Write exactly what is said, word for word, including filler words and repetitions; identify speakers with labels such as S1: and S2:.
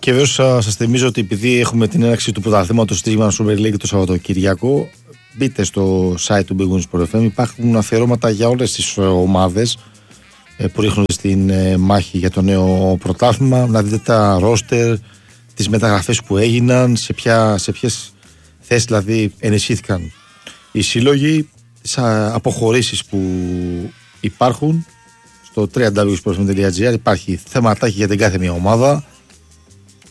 S1: Και βέβαια σας θυμίζω ότι επειδή έχουμε την έναρξη του πρωταθλήματος της Women's Super League το Σαββατοκύριακο, μπείτε στο site του Big Win Sport εφ εμ. Υπάρχουν αφιερώματα για όλες τις ομάδες που ρίχνουν στην μάχη για το νέο πρωτάθλημα. Να δείτε τα ρόστερ, τις μεταγραφές που έγιναν, σε, ποια, σε ποιες θέσεις δηλαδή ενισχύθηκαν οι σύλλογοι, τις αποχωρήσεις που υπάρχουν. Στο double-u double-u double-u τελεία sport f m τελεία g r υπάρχει θεματάκι για την κάθε μια ομάδα.